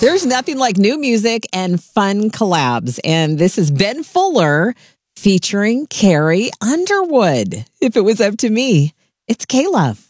There's nothing like new music and fun collabs. And this is Ben Fuller featuring Carrie Underwood. If it was up to me, it's K-Love.